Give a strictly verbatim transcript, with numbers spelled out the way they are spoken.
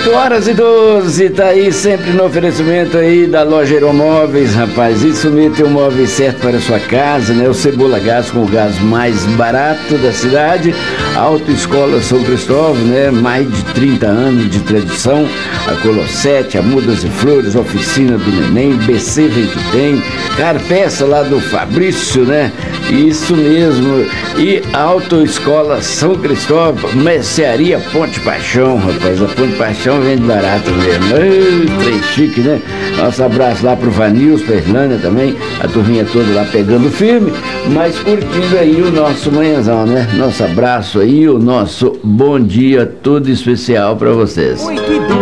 oito horas e doze, tá aí sempre no oferecimento aí da loja Aeromóveis, rapaz. Isso mesmo, tem um móvel certo para a sua casa, né? O Cebola Gás, com o gás mais barato da cidade. Autoescola São Cristóvão, né? Mais de trinta anos de tradição. A Colossete, a Mudas e Flores, a Oficina do Neném, B C Vem que Tem, Carpeça lá do Fabrício, né? Isso mesmo. E Autoescola São Cristóvão, Mercearia Ponte Paixão, rapaz. A Ponte Paixão vende barato mesmo. Ei, trem chique, né? Nosso abraço lá pro Vanils, pra Irlânia também. A turminha toda lá pegando firme, mas curtindo aí o nosso manhãzão, né? Nosso abraço aí, o nosso bom dia todo especial pra vocês.